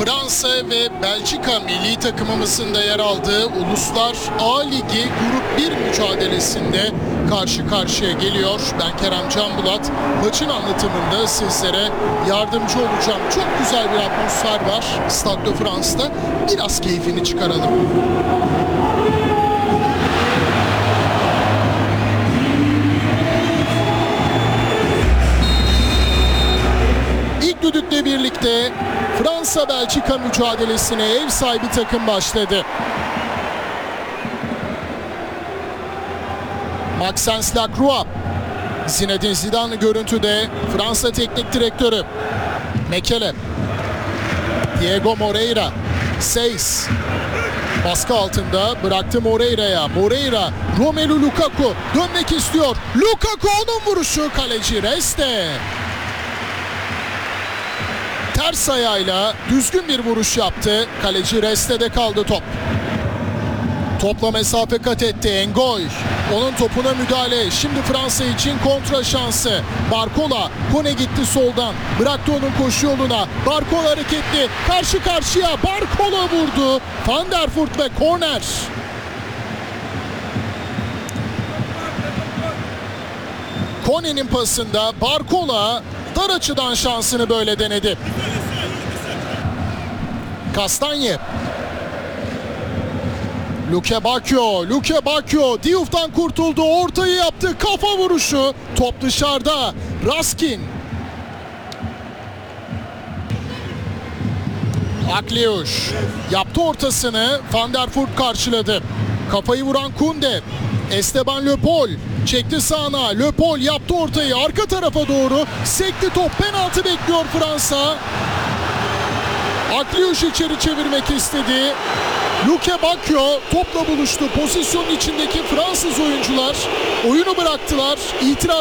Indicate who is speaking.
Speaker 1: Fransa ve Belçika milli takımımızın da yer aldığı Uluslar A Ligi Grup 1 mücadelesinde karşı karşıya geliyor. Ben Kerem Canbulat. Maçın anlatımında sizlere yardımcı olacağım. Çok güzel bir atmosfer var Stade de France'da. Biraz keyfini çıkaralım. İlk düdükle birlikte Fransa-Belçika mücadelesine ev sahibi takım başladı. Maxence Lacroix, Zinedine Zidane görüntüde, Fransa teknik direktörü. Mekele, Diego Moreira, Seyss, baskı altında bıraktı Moreira'ya. Moreira, Romelu Lukaku dönmek istiyor. Lukaku, onun vuruşu, kaleci Reste. Ters ayağıyla düzgün bir vuruş yaptı. Kaleci Reste'de kaldı top. Topla mesafe kat etti Engoy. Onun topuna müdahale. Şimdi Fransa için kontra şansı. Barcola, Kone gitti soldan. Bıraktı onun koşu yoluna. Barcola hareketli. Karşı karşıya. Barcola vurdu. Van der Voort ve korner. Kone'nin pasında Barcola dar açıdan şansını böyle denedi. Kastanye. Luke Bacchio Diouf'tan kurtuldu, ortayı yaptı, kafa vuruşu, top dışarıda. Raskin. Akliuş yaptı ortasını, Van der Voort karşıladı. Kafayı vuran Kunde. Esteban Le Paul çekti sağına. Le Paul yaptı ortayı, arka tarafa doğru sekti top, penaltı bekliyor Fransa. Akliuş içeri çevirmek istedi. Luke Bacchio topla buluştu. Pozisyonun içindeki Fransız oyuncular oyunu bıraktılar. İtiraz